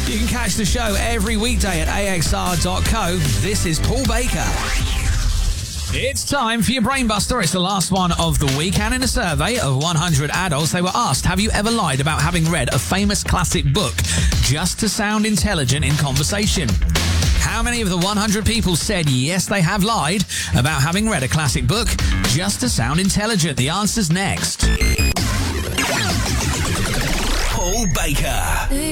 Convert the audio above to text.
You can catch the show every weekday at axr.co. This is Paul Baker. It's time for your Brainbuster. It's the last one of the week, and in a survey of 100 adults, they were asked, have you ever lied about having read a famous classic book just to sound intelligent in conversation? How many of the 100 people said yes, they have lied about having read a classic book just to sound intelligent? The answer's next. Paul Baker.